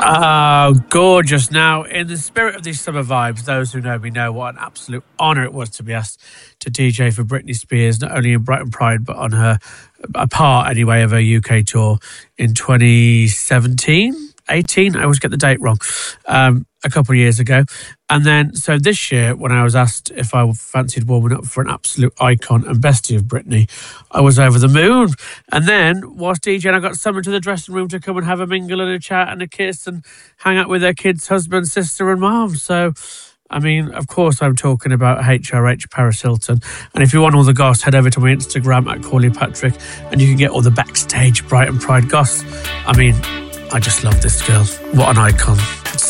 Oh, gorgeous. Now, in the spirit of these summer vibes, those who know me know what an absolute honour it was to be asked to DJ for Britney Spears, not only in Brighton Pride, but on a part anyway of her UK tour in 2017, 18, I always get the date wrong, a couple of years ago. And then, so this year, when I was asked if I fancied warming up for an absolute icon and bestie of Britney, I was over the moon. And then, whilst DJing, I got summoned to the dressing room to come and have a mingle and a chat and a kiss and hang out with their kids' husband, sister and mom. So, I mean, of course, I'm talking about HRH Paris Hilton. And if you want all the goss, head over to my Instagram at Corley Patrick and you can get all the backstage Brighton Pride goss. I mean, I just love this girl. What an icon.